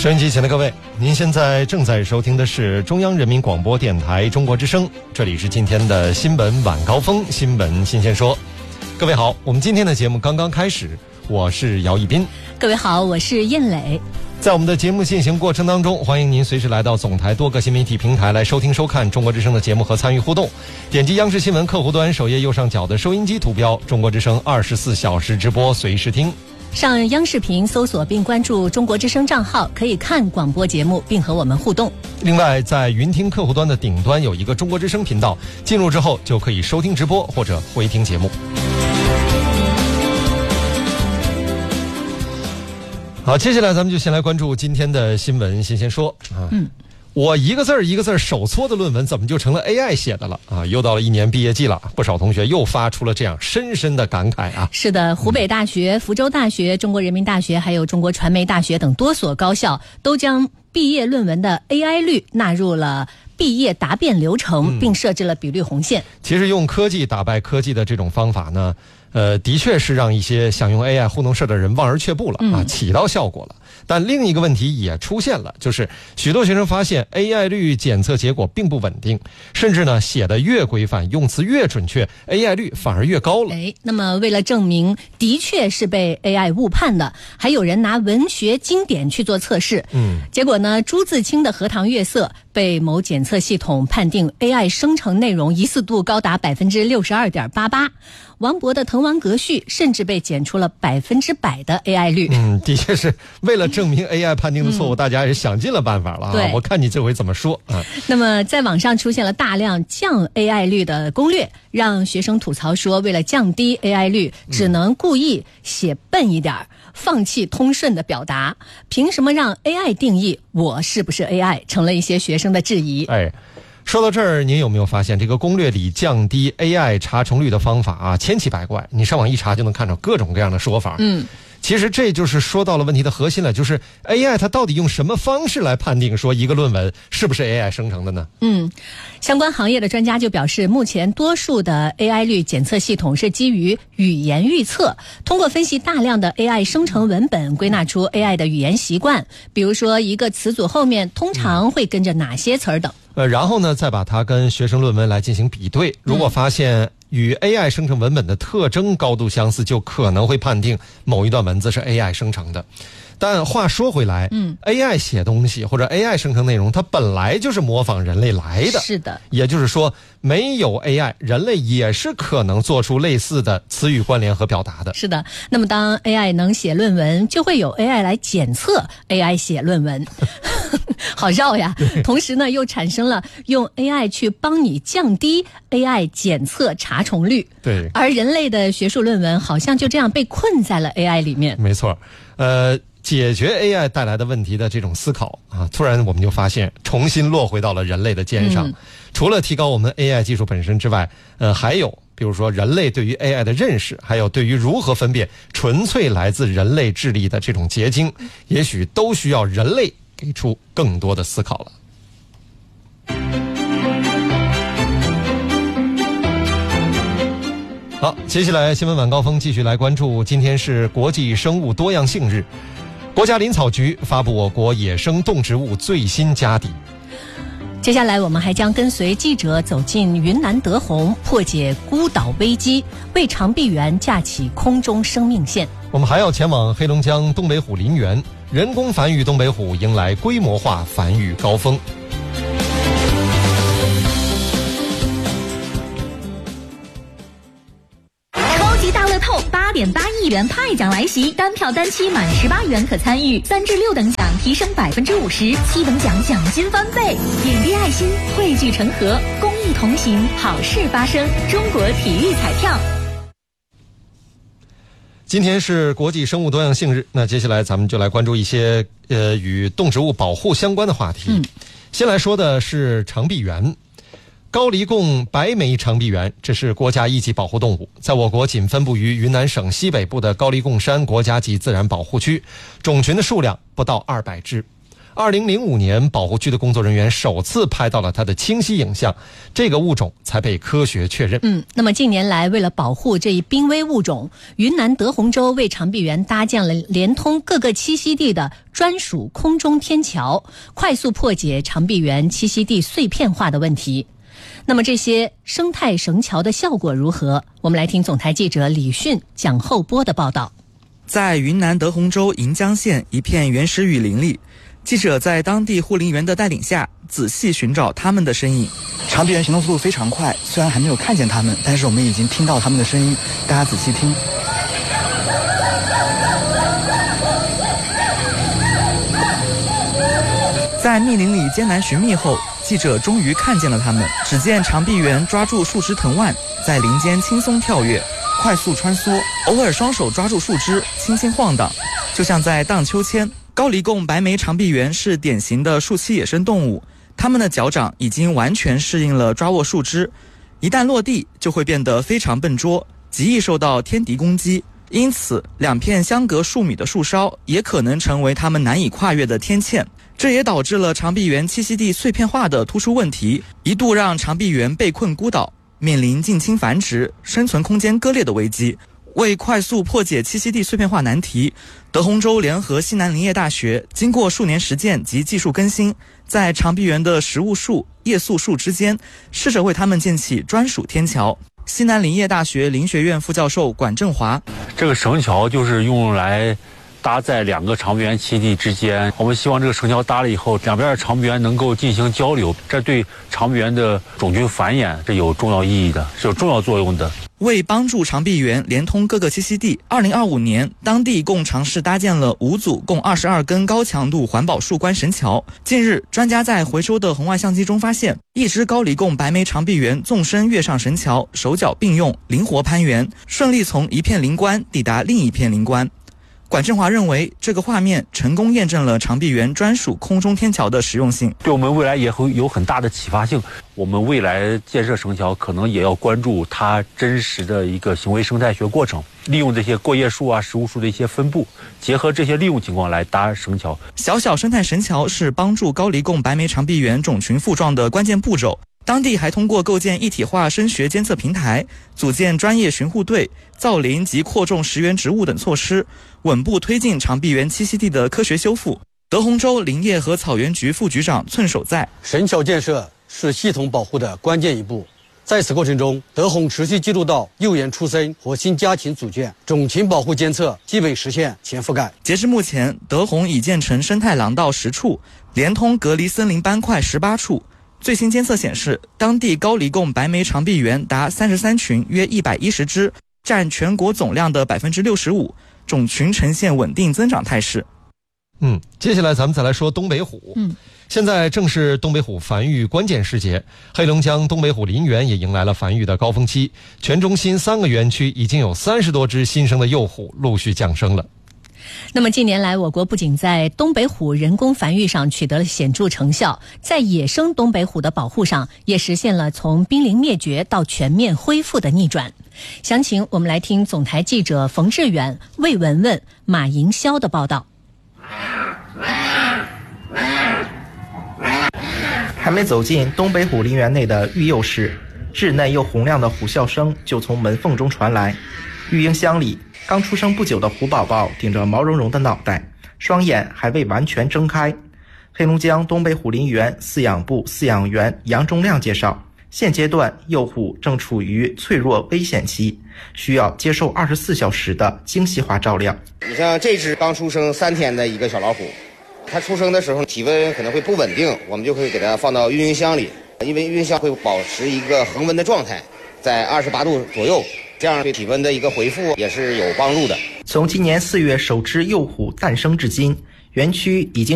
收音机前的各位，您现在正在收听的是中央人民广播电台中国之声，这里是今天的新闻晚高峰，新闻新鲜说。各位好，我们今天的节目刚刚开始，我是姚一斌。 各位好，我是燕磊。 在我们的节目进行过程当中，欢迎您随时来到总台多个新媒体平台来收听收看中国之声的节目和参与互动。点击央视新闻客户端首页右上角的收音机图标，中国之声24小时直播随时听。 上央视频搜索并关注中国之声账号，可以看广播节目并和我们互动。 另外，在云听客户端的顶端有一个中国之声频道，进入之后就可以收听直播或者回听节目。好，接下来咱们就先来关注今天的新闻新鲜说啊。我一个字儿一个字儿手搓的论文怎么就成了 AI 写的了啊？又到了一年毕业季了，不少同学又发出了这样深深的感慨啊。 是的，湖北大学、福州大学、中国人民大学还有中国传媒大学等多所高校都将毕业论文的 AI 率纳入了毕业答辩流程，并设置了比率红线。 其实用科技打败科技的这种方法呢，的确是让一些想用 AI 糊弄事的人望而却步了啊，起到效果了。但另一个问题也出现了，就是许多学生发现 AI 率检测结果并不稳定，甚至呢写得越规范，用词越准确， AI 率反而越高了。 那么为了证明的确是被 AI 误判的，还有人拿文学经典去做测试。结果呢，朱自清的《荷塘月色》被某检测系统判定 AI 生成内容疑似度高达 62.88%， 王勃的《滕王阁序》甚至被检出了100%的 AI 率。 的确是为了证明 AI 判定的错误，大家也想尽了办法了啊。 对， 我看你这回怎么说啊？ 那么在网上出现了大量降 AI 率的攻略，让学生吐槽说，为了降低 AI 率，只能故意写笨一点，放弃通顺的表达。凭什么让 AI 定义我是不是 AI， 成了一些学生的质疑。 说到这儿，您有没有发现这个攻略里降低 AI 查重率的方法啊，千奇百怪，你上网一查就能看到各种各样的说法。其实这就是说到了问题的核心了，就是 AI 它到底用什么方式来判定说一个论文是不是 AI 生成的呢？ 相关行业的专家就表示，目前多数的 AI 率检测系统是基于语言预测，通过分析大量的 AI 生成文本，归纳出 AI 的语言习惯，比如说一个词组后面通常会跟着哪些词儿等。 然后呢，再把它跟学生论文来进行比对，如果发现与 AI 生成文本的特征高度相似，就可能会判定某一段文字是 AI 生成的。但话说回来，AI 写东西或者 AI 生成内容，它本来就是模仿人类来的。 是的， 也就是说，没有 AI， 人类也是可能做出类似的词语关联和表达的。 是的，那么当 AI 能写论文，就会有 AI 来检测 AI 写论文。好绕呀！同时呢，又产生了用 AI 去帮你降低 AI 检测查重率。 对， 而人类的学术论文好像就这样被困在了 AI 里面。 没错，解决 AI 带来的问题的这种思考啊，突然我们就发现重新落回到了人类的肩上。除了提高我们 AI 技术本身之外，还有比如说人类对于 AI 的认识，还有对于如何分辨纯粹来自人类智力的这种结晶，也许都需要人类给出更多的思考了。好，接下来新闻晚高峰继续来关注，今天是国际生物多样性日。国家林草局发布我国野生动植物最新家底。 接下来我们还将跟随记者走进云南德宏，破解孤岛危机，为长臂猿架起空中生命线。 我们还要前往黑龙江东北虎林园，人工繁育东北虎迎来规模化繁育高峰。 8.8亿元派奖来袭，单票单期满18元可参与，3至6等奖提升50%，7等奖奖金翻倍。点滴爱心，汇聚成河，公益同行，好事发生。中国体育彩票。 今天是国际生物多样性日，那接下来咱们就来关注一些与动植物保护相关的话题。先来说的是长臂猿。高黎贡白眉长臂猿，这是国家一级保护动物，在我国仅分布于云南省西北部的高黎贡山国家级自然保护区，种群的数量不到200只。2005年，保护区的工作人员首次拍到了它的清晰影像，这个物种才被科学确认。 那么近年来，为了保护这一濒危物种，云南德宏州为长臂猿搭建了连通各个栖息地的专属空中天桥，快速破解长臂猿栖息地碎片化的问题。那么这些生态绳桥的效果如何？我们来听总台记者李迅、蒋厚波的报道。 在云南德宏州盈江县一片原始雨林里，记者在当地护林员的带领下，仔细寻找他们的身影。 长臂猿行动速度非常快，虽然还没有看见他们，但是我们已经听到他们的声音，大家仔细听。 在密林里艰难寻觅后，记者终于看见了他们。只见长臂猿抓住树枝藤蔓，在林间轻松跳跃，快速穿梭，偶尔双手抓住树枝，轻轻晃荡，就像在荡秋千。高黎贡白眉长臂猿是典型的树栖野生动物，它们的脚掌已经完全适应了抓握树枝，一旦落地就会变得非常笨拙，极易受到天敌攻击。因此，两片相隔数米的树梢也可能成为它们难以跨越的天堑。这也导致了长臂猿栖息地碎片化的突出问题，一度让长臂猿被困孤岛，面临近亲繁殖、生存空间割裂的危机。为快速破解栖息地碎片化难题，德宏州联合西南林业大学经过数年实践及技术更新，在长臂猿的食物树、夜宿树之间，试着为它们建起专属天桥。西南林业大学林学院副教授管振华： 这个绳桥就是用来搭在两个长臂猿栖地之间，我们希望这个绳桥搭了以后，两边的长臂猿能够进行交流，这对长臂猿的种群繁衍是有重要意义的，是有重要作用的。 为帮助长臂猿连通各个栖息地，2025年当地共尝试搭建了5组共22根高强度环保树冠绳桥。近日，专家在回收的红外相机中发现，一只高黎贡白眉长臂猿纵身跃上绳桥，手脚并用，灵活攀援，顺利从一片林冠抵达另一片林冠。管振华认为，这个画面成功验证了长臂猿专属空中天桥的实用性， 对我们未来也会有很大的启发性。我们未来建设绳桥，可能也要关注它真实的一个行为生态学过程，利用这些过夜树啊、食物树的一些分布，结合这些利用情况来搭绳桥。小小生态绳桥是帮助高黎贡白眉长臂猿种群复壮的关键步骤。当地还通过构建一体化声学监测平台，组建专业巡护队，造林及扩种食源植物等措施，稳步推进长臂猿栖息地的科学修复。德宏州林业和草原局副局长寸守在： 绳桥建设是系统保护的关键一步，在此过程中，德宏持续记录到幼猿出生和新家禽组建，种群保护监测基本实现全覆盖。 截至目前，德宏已建成生态廊道10处，连通隔离森林斑块18处。最新监测显示，当地高黎贡白眉长臂猿达33群，约110只，占全国总量的65%，种群呈现稳定增长态势。 接下来咱们再来说东北虎。现在正是东北虎繁育关键时节，黑龙江东北虎林园也迎来了繁育的高峰期，全中心3个园区已经有30多只新生的幼虎陆续降生了。 那么近年来，我国不仅在东北虎人工繁育上取得了显著成效，在野生东北虎的保护上也实现了从濒临灭绝到全面恢复的逆转。详情我们来听总台记者冯志远、魏文文、马迎霄的报道。 还没走进东北虎林园内的育幼室，稚嫩又洪亮的虎啸声就从门缝中传来。育婴箱里，刚出生不久的虎宝宝顶着毛茸茸的脑袋，双眼还未完全睁开。黑龙江东北虎林园饲养部饲养员杨忠亮介绍，现阶段幼虎正处于脆弱危险期，需要接受24小时的精细化照料。 你像这只刚出生3天的一个小老虎，它出生的时候体温可能会不稳定，我们就会给它放到育婴箱里，因为育婴箱会保持一个恒温的状态，在28度左右，这样对体温的一个回复也是有帮助的。 从今年4月首只幼虎诞生至今，园区已经